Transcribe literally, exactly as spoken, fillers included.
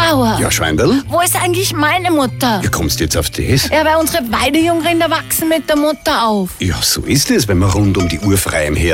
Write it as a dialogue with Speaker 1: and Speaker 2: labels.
Speaker 1: Bauer.
Speaker 2: Ja, Schweindl?
Speaker 1: Wo ist eigentlich meine Mutter?
Speaker 2: Wie kommst du jetzt auf das?
Speaker 1: Ja, weil unsere Weidejungrinder wachsen mit der Mutter auf.
Speaker 2: Ja, so ist es, wenn man rund um die Uhr frei im Herd